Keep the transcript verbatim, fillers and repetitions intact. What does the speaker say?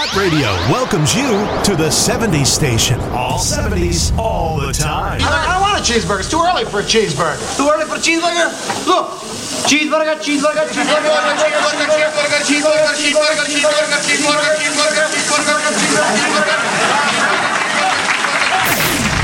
Rap Radio welcomes you to the seventies station. All seventies, all the time. I don't want a cheeseburger. It's too early for a cheeseburger. Too early for a cheeseburger? Look. Cheeseburger, cheeseburger, cheeseburger, cheeseburger, cheeseburger, cheeseburger, cheeseburger, cheeseburger, cheeseburger,